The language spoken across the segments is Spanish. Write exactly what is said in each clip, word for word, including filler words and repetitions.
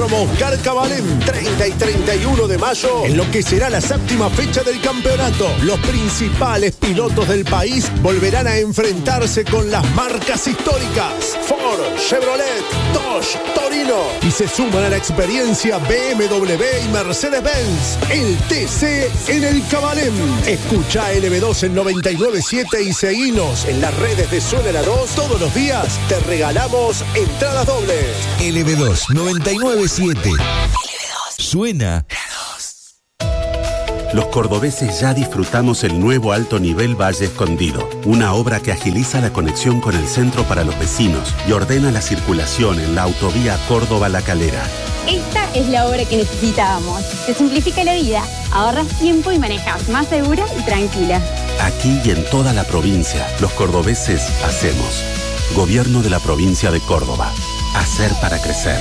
Hipódromo Carcabalén, treinta y treinta y uno de mayo, en lo que será la séptima fecha del campeonato. Los principales pilotos del país volverán a enfrentarse con las marcas históricas Ford, Chevrolet, Dodge, Torino, y se suman a la experiencia B M W y Mercedes-Benz. El T C en el Cabalén. Escucha L B dos en noventa y nueve punto siete y seguinos en las redes de Suena la dos. Todos los días te regalamos entradas dobles. L B dos noventa y nueve punto siete. L B dos. Suena la dos. Los cordobeses ya disfrutamos el nuevo alto nivel Valle Escondido, una obra que agiliza la conexión con el centro para los vecinos y ordena la circulación en la autovía Córdoba-La Calera. Esta es la obra que necesitábamos. Te simplifica la vida, ahorras tiempo y manejas más segura y tranquila. Aquí y en toda la provincia, los cordobeses hacemos. Gobierno de la provincia de Córdoba. Hacer para crecer.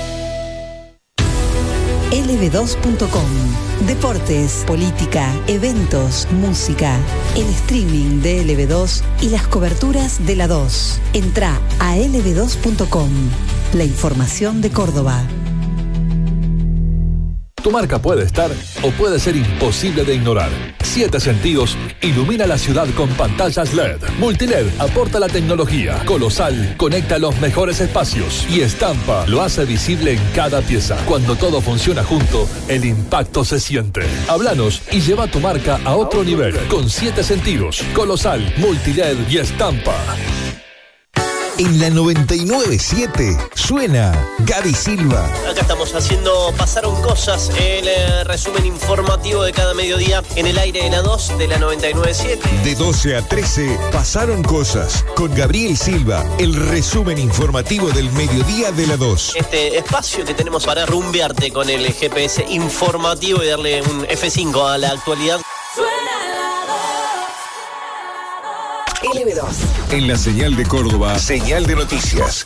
L B dos punto com. Deportes, política, eventos, música, el streaming de L B dos y las coberturas de la dos. Entrá a L B dos punto com. La información de Córdoba. Tu marca puede estar o puede ser imposible de ignorar. Siete Sentidos ilumina la ciudad con pantallas L E D. Multiled aporta la tecnología. Colosal conecta los mejores espacios. Y Estampa lo hace visible en cada pieza. Cuando todo funciona junto, el impacto se siente. Háblanos y lleva tu marca a otro nivel. Con Siete Sentidos, Colosal, Multiled y Estampa. En la noventa y nueve punto siete suena Gaby Silva. Acá estamos haciendo Pasaron Cosas, el eh, resumen informativo de cada mediodía en el aire de la dos de la noventa y nueve punto siete. De doce a trece, Pasaron Cosas con Gabriel Silva, el resumen informativo del mediodía de la dos. Este espacio que tenemos para rumbearte con el G P S informativo y darle un F cinco a la actualidad. L B dos. En la señal de Córdoba, señal de noticias.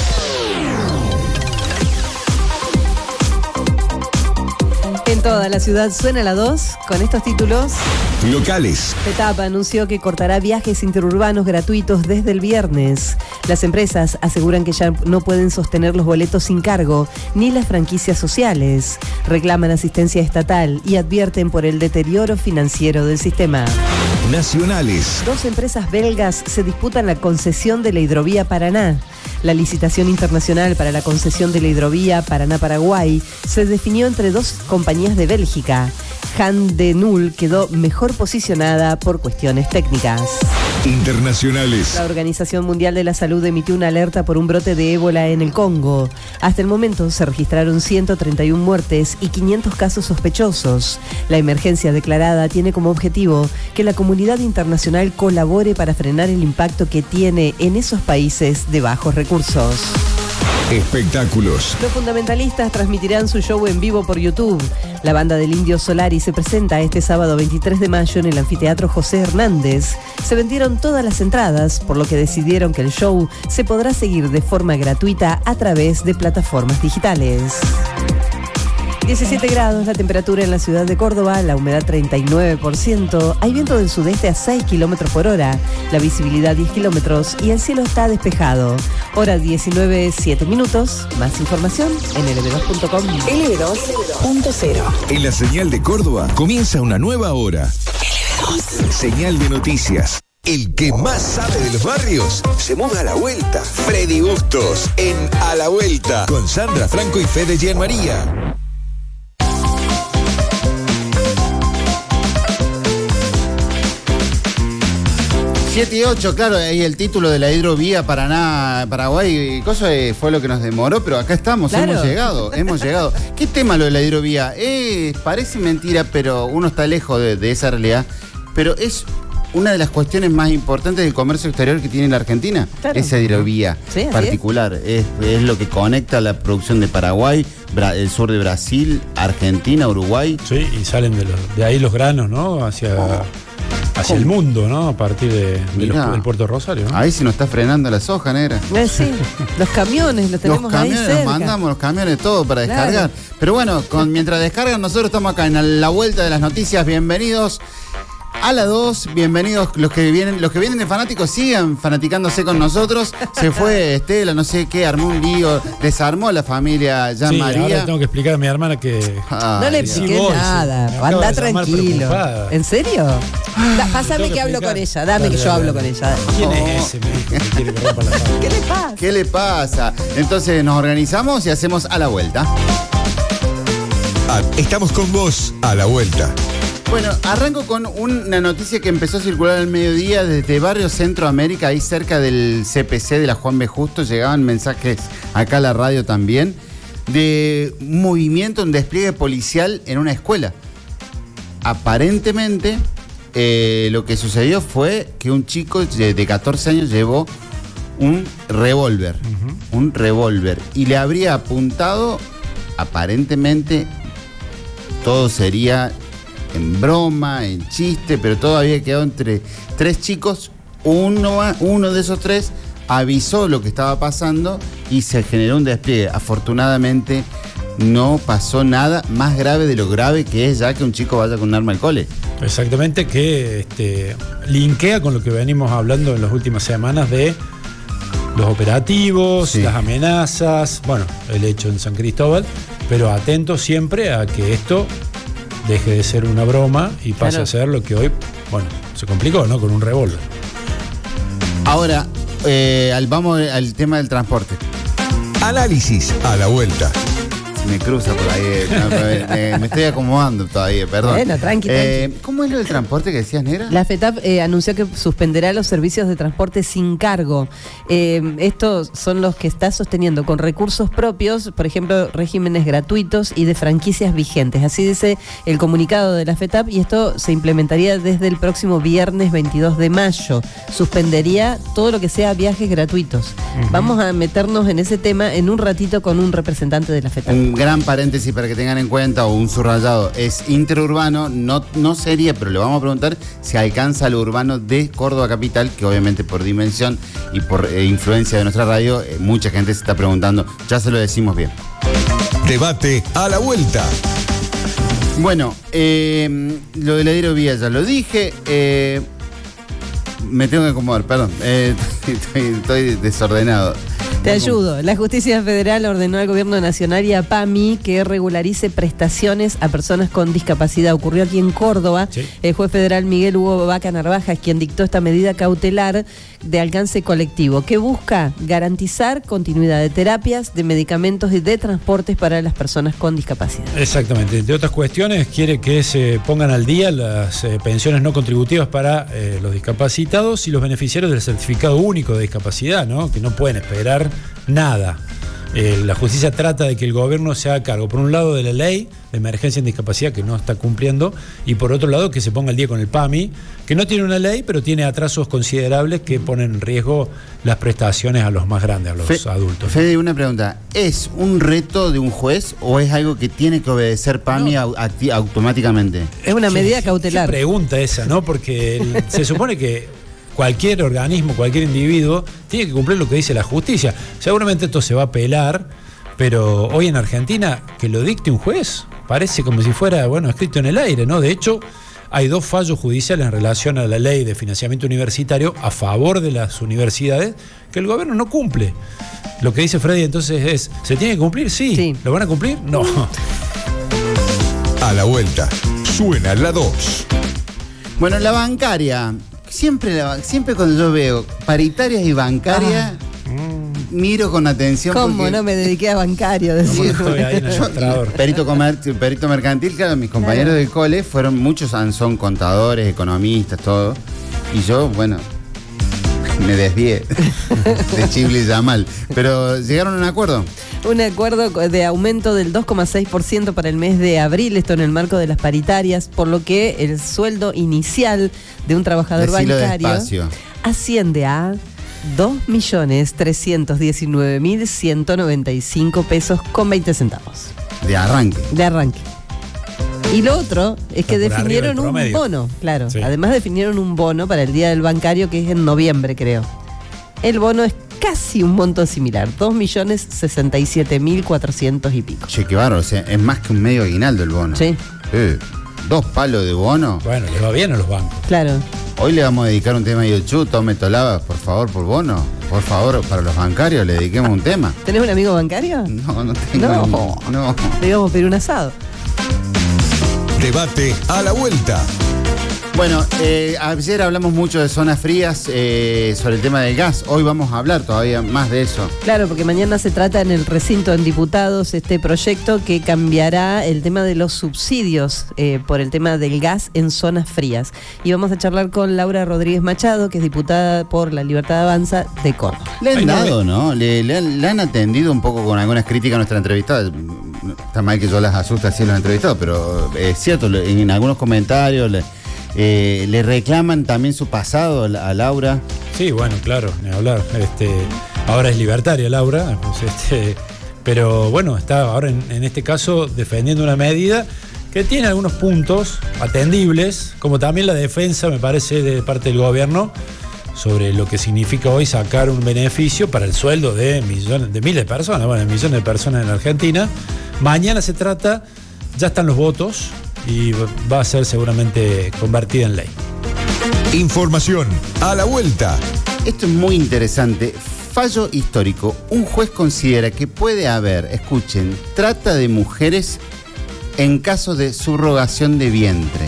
En toda la ciudad suena la dos con estos títulos. Locales. Petapa anunció que cortará viajes interurbanos gratuitos desde el viernes. Las empresas aseguran que ya no pueden sostener los boletos sin cargo ni las franquicias sociales. Reclaman asistencia estatal y advierten por el deterioro financiero del sistema. Nacionales. Dos empresas belgas se disputan la concesión de la hidrovía Paraná. La licitación internacional para la concesión de la hidrovía Paraná-Paraguay se definió entre dos compañías de Bélgica. Han de Null quedó mejor posicionada por cuestiones técnicas. Internacionales. La Organización Mundial de la Salud emitió una alerta por un brote de ébola en el Congo. Hasta el momento se registraron ciento treinta y una muertes y quinientos casos sospechosos. La emergencia declarada tiene como objetivo que la comunidad internacional colabore para frenar el impacto que tiene en esos países de bajos recursos. Espectáculos. Los fundamentalistas transmitirán su show en vivo por YouTube. La banda del Indio Solari se presenta este sábado veintitrés de mayo en el Anfiteatro José Hernández. Se vendieron todas las entradas, por lo que decidieron que el show se podrá seguir de forma gratuita a través de plataformas digitales. diecisiete grados la temperatura en la ciudad de Córdoba, la humedad treinta y nueve por ciento, hay viento del sudeste a seis kilómetros por hora, la visibilidad diez kilómetros y el cielo está despejado. Hora diecinueve, siete minutos, más información en L B dos punto com. L B dos punto cero. En la señal de Córdoba comienza una nueva hora. L B dos. Señal de noticias. El que más sabe de los barrios se muda a la vuelta. Freddy Bustos en A la Vuelta con Sandra Franco y Fede Gianmaría. siete y ocho, claro, ahí el título de la hidrovía Paraná, Paraguay, cosa fue lo que nos demoró, pero acá estamos, claro. hemos llegado, hemos llegado. ¿Qué tema lo de la hidrovía? Eh, parece mentira, pero uno está lejos de, de esa realidad, pero es una de las cuestiones más importantes del comercio exterior que tiene la Argentina, claro. esa hidrovía sí, particular, es, es lo que conecta la producción de Paraguay, el sur de Brasil, Argentina, Uruguay. Sí, y salen de, los, de ahí los granos, ¿no? Hacia... Oh. Hacia el mundo, ¿no? A partir de, de los, del Puerto Rosario, ¿no? Ahí se nos está frenando la soja, negra. Eh, sí, los camiones los tenemos los camiones, ahí cerca. Nos mandamos los camiones todo para claro. descargar. Pero bueno, con, mientras descargan, nosotros estamos acá en la vuelta de las noticias. Bienvenidos. a la dos. Bienvenidos los que vienen, los que vienen de fanáticos, sigan fanaticándose con nosotros. Se fue Estela, no sé qué, armó un lío, desarmó la familia Jean sí, María. Ahora tengo que explicar a mi hermana que. Ah, no le expliqué sí, nada, anda tranquilo. ¿En serio? Da, pásame que hablo explicar. con ella, dame dale, que yo dale, hablo dale. con ella. ¿Quién oh. es ese? Me dijo que quiere que rompa la ¿Qué le pasa? ¿Qué le pasa? Entonces nos organizamos y hacemos a la vuelta. Ah, estamos con vos a la vuelta. Bueno, arranco con una noticia que empezó a circular al mediodía desde Barrio Centroamérica, ahí cerca del C P C de la Juan B. Justo. Llegaban mensajes acá a la radio también de un movimiento, un despliegue policial en una escuela. Aparentemente, eh, lo que sucedió fue que un chico de catorce años llevó un revólver, uh-huh. un revólver, y le habría apuntado, aparentemente, todo sería en broma, en chiste, pero todo había quedado entre tres chicos. Uno, uno de esos tres avisó lo que estaba pasando y se generó un despliegue. Afortunadamente no pasó nada más grave de lo grave que es ya que un chico vaya con un arma al cole. Exactamente, que este, linkea con lo que venimos hablando en las últimas semanas de los operativos, sí. las amenazas, bueno, el hecho en San Cristóbal, pero atentos siempre a que esto deje de ser una broma y pase claro. a ser lo que hoy, bueno, se complicó, ¿no? Con un revólver. Ahora, eh, al, vamos al tema del transporte. Análisis a la vuelta. Me cruza por ahí, no, me, me estoy acomodando todavía, perdón. Bueno, tranqui, eh, tranqui. ¿Cómo es lo del transporte que decías, Negra? La FETAP eh, anunció que suspenderá los servicios de transporte sin cargo. Eh, estos son los que está sosteniendo con recursos propios, por ejemplo, regímenes gratuitos y de franquicias vigentes. Así dice el comunicado de la FETAP, y esto se implementaría desde el próximo viernes veintidós de mayo. Suspendería todo lo que sea viajes gratuitos. Uh-huh. Vamos a meternos en ese tema en un ratito con un representante de la FETAP. Un gran paréntesis para que tengan en cuenta, o un subrayado, es interurbano, no, no sería, pero le vamos a preguntar si alcanza lo urbano de Córdoba capital, que obviamente por dimensión y por eh, influencia de nuestra radio, eh, mucha gente se está preguntando, ya se lo decimos bien. Debate a la vuelta. Bueno, eh, lo de la hidrovía ya lo dije, eh, me tengo que acomodar, perdón, eh, estoy, estoy desordenado. Te ayudo. La Justicia Federal ordenó al Gobierno Nacional y a PAMI que regularice prestaciones a personas con discapacidad. Ocurrió aquí en Córdoba. Sí. El juez federal Miguel Hugo Vaca Narvaja es quien dictó esta medida cautelar de alcance colectivo, que busca garantizar continuidad de terapias, de medicamentos y de transportes para las personas con discapacidad. Exactamente. Entre otras cuestiones, quiere que se pongan al día las eh, pensiones no contributivas para eh, los discapacitados y los beneficiarios del certificado único de discapacidad, ¿no? Que no pueden esperar nada. Eh, la justicia trata de que el gobierno se haga cargo, por un lado, de la ley de emergencia en discapacidad, que no está cumpliendo, y por otro lado, que se ponga al día con el PAMI, que no tiene una ley, pero tiene atrasos considerables que ponen en riesgo las prestaciones a los más grandes, a los Fe, adultos. Fede, una pregunta. ¿Es un reto de un juez o es algo que tiene que obedecer PAMI no. au- automáticamente? Es una medida cautelar. Qué pregunta esa, ¿no? Porque el, se supone que cualquier organismo, cualquier individuo tiene que cumplir lo que dice la justicia. Seguramente esto se va a apelar, pero hoy en Argentina que lo dicte un juez parece como si fuera, bueno, escrito en el aire, ¿no? De hecho, hay dos fallos judiciales en relación a la ley de financiamiento universitario a favor de las universidades que el gobierno no cumple. Lo que dice Freddy entonces es, ¿se tiene que cumplir? Sí. sí. ¿Lo van a cumplir? No. A la vuelta, suena la dos. Bueno, la bancaria. Siempre, la, siempre cuando yo veo paritarias y bancarias, ah. miro con atención. ¿Cómo porque... no me dediqué a bancario? Decir. Estoy ahí en el mostrador. Perito, comer, perito mercantil, claro, mis compañeros claro. del cole fueron muchos, son contadores, economistas, todo. Y yo, bueno, me desvié de Chibli y Yamal. Pero llegaron a un acuerdo. Un acuerdo de aumento del dos coma seis por ciento para el mes de abril, esto en el marco de las paritarias, por lo que el sueldo inicial de un trabajador Decilo bancario despacio. asciende a dos millones trescientos diecinueve mil ciento noventa y cinco pesos con veinte centavos. De arranque. De arranque. Y lo otro es que definieron un bono, claro. Sí. Además definieron un bono para el Día del Bancario, que es en noviembre, creo. El bono es casi un monto similar, dos millones sesenta y siete mil cuatrocientos y pico. Che, qué bárbaro, o sea, es más que un medio aguinaldo el bono. Sí. Eh, dos palos de bono. Bueno, le va bien a los bancos. Claro. Hoy le vamos a dedicar un tema a YouTube, tome tolaba, por favor, por bono. Por favor, para los bancarios le dediquemos un tema. ¿Tenés un amigo bancario? No, no tengo. No. Un, no. Le íbamos a pedir un asado. Debate a la vuelta. Bueno, eh, ayer hablamos mucho de zonas frías, eh, sobre el tema del gas. Hoy vamos a hablar todavía más de eso. Claro, porque mañana se trata en el recinto en diputados este proyecto que cambiará el tema de los subsidios eh, por el tema del gas en zonas frías. Y vamos a charlar con Laura Rodríguez Machado, que es diputada por La Libertad Avanza de Córdoba. Le han dado, ¿no? Le, le, han, le han atendido un poco con algunas críticas a nuestra entrevistada. Está mal que yo las asuste así a los entrevistados, pero es cierto, en algunos comentarios... Le, Eh, ¿Le reclaman también su pasado a Laura? Sí, bueno, claro, ni hablar. Este, ahora es libertaria Laura, pues este, pero bueno, está ahora en, en este caso defendiendo una medida que tiene algunos puntos atendibles, como también la defensa, me parece, de parte del gobierno sobre lo que significa hoy sacar un beneficio para el sueldo de millones, de miles de personas, bueno, de millones de personas en la Argentina. Mañana se trata, ya están los votos, y va a ser seguramente convertida en ley. Información a la vuelta. Esto es muy interesante. Fallo histórico. Un juez considera que puede haber, escuchen, trata de mujeres en caso de subrogación de vientre.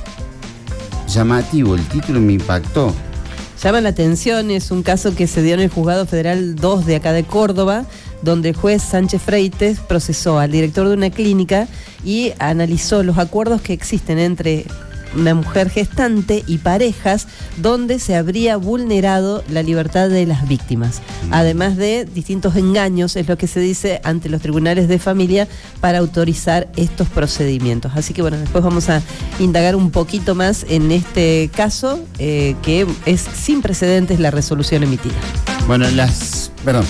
Llamativo, el título me impactó. Llama la atención, es un caso que se dio en el Juzgado Federal dos de acá de Córdoba, donde el juez Sánchez Freites procesó al director de una clínica y analizó los acuerdos que existen entre una mujer gestante y parejas donde se habría vulnerado la libertad de las víctimas. Además de distintos engaños, es lo que se dice ante los tribunales de familia para autorizar estos procedimientos. Así que bueno, después vamos a indagar un poquito más en este caso, eh, que es sin precedentes la resolución emitida. Bueno, las... perdón.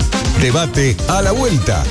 Debate a la vuelta.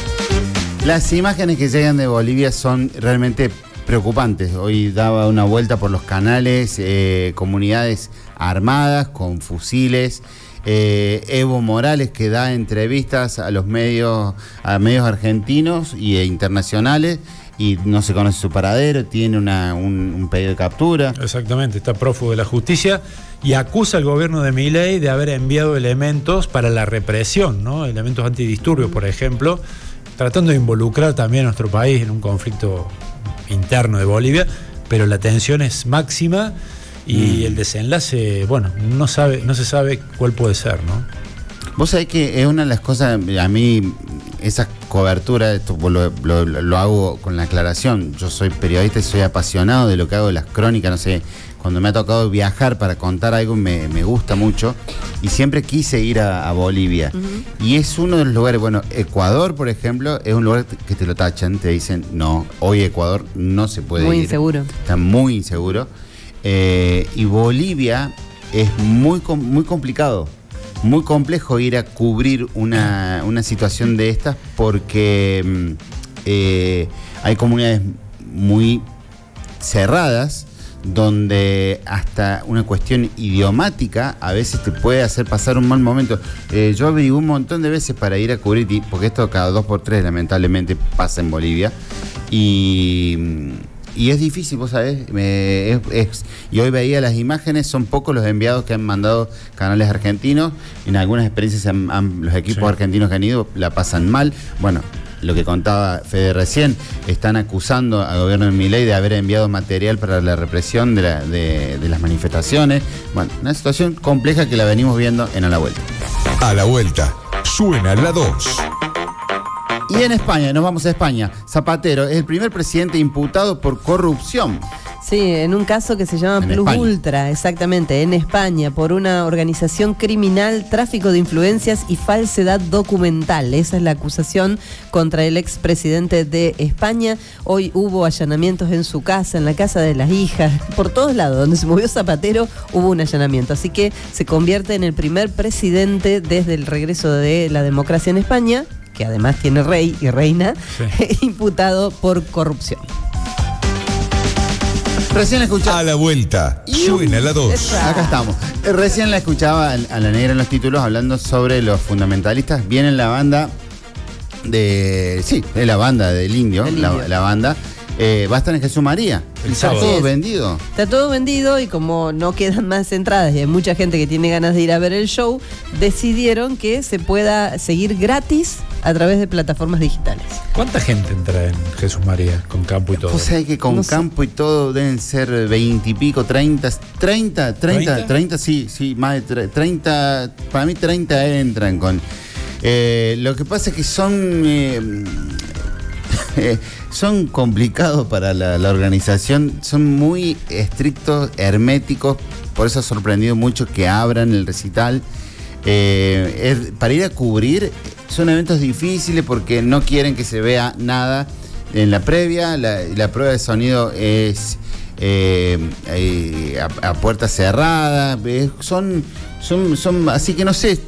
Las imágenes que llegan de Bolivia son realmente preocupantes. Hoy daba una vuelta por los canales, eh, comunidades armadas con fusiles. Eh, Evo Morales, que da entrevistas a los medios, a medios argentinos e internacionales, y no se conoce su paradero, tiene una, un, un pedido de captura. Exactamente, está prófugo de la justicia y acusa al gobierno de Milei de haber enviado elementos para la represión, ¿no? Elementos antidisturbios, por ejemplo, tratando de involucrar también a nuestro país en un conflicto interno de Bolivia, pero la tensión es máxima y mm. el desenlace, bueno, no sabe, no se sabe cuál puede ser, ¿no? Vos sabés que es una de las cosas, a mí, esa cobertura, esto lo, lo, lo hago con la aclaración, yo soy periodista y soy apasionado de lo que hago de las crónicas, no sé, cuando me ha tocado viajar para contar algo me, me gusta mucho y siempre quise ir a, a Bolivia. Uh-huh. Y es uno de los lugares, bueno, Ecuador, por ejemplo, es un lugar que te lo tachan, te dicen, no, hoy Ecuador no se puede ir. Muy inseguro. Está muy inseguro. Eh, y Bolivia es muy, muy complicado. Muy complejo ir a cubrir una, una situación de estas porque eh, hay comunidades muy cerradas donde hasta una cuestión idiomática a veces te puede hacer pasar un mal momento. Eh, yo averigué un montón de veces para ir a cubrir, porque esto cada dos por tres lamentablemente pasa en Bolivia, y... Y es difícil, vos sabés, me, es, es, y hoy veía las imágenes, son pocos los enviados que han mandado canales argentinos, en algunas experiencias han, han, los equipos sí. argentinos que han ido la pasan mal. Bueno, lo que contaba Fede recién, están acusando al gobierno de Milei de haber enviado material para la represión de, la, de, de las manifestaciones. Bueno, una situación compleja que la venimos viendo en A la Vuelta. A la Vuelta, suena la dos. Y en España, nos vamos a España. Zapatero es el primer presidente imputado por corrupción. Sí, en un caso que se llama Plus Ultra, exactamente, en España, por una organización criminal, tráfico de influencias y falsedad documental. Esa es la acusación contra el expresidente de España. Hoy hubo allanamientos en su casa, en la casa de las hijas, por todos lados. Donde se movió Zapatero hubo un allanamiento. Así que se convierte en el primer presidente desde el regreso de la democracia en España, que además tiene rey y reina, sí. imputado por corrupción. Recién la escuchaba. A la Vuelta, suena la dos. Acá estamos. Recién la escuchaba a la negra en los títulos hablando sobre los fundamentalistas. Viene la banda de... Sí, es la banda del Indio, indio. La, la banda Eh, va a estar en Jesús María. Está todo es. vendido. Está todo vendido y como no quedan más entradas y hay mucha gente que tiene ganas de ir a ver el show, decidieron que se pueda seguir gratis a través de plataformas digitales. ¿Cuánta gente entra en Jesús María con campo y todo? O sea que con No campo y todo deben ser veinte y pico, treinta, treinta, treinta, treinta, sí, sí, más de treinta, para mí treinta entran con. Eh, lo que pasa es que son. Eh, son complicados para la, la organización, son muy estrictos, herméticos, por eso ha sorprendido mucho que abran el recital. Eh, es, para ir a cubrir son eventos difíciles porque no quieren que se vea nada en la previa, la, la prueba de sonido es eh, eh, a, a puerta cerrada, eh, son, son, son, así que no sé.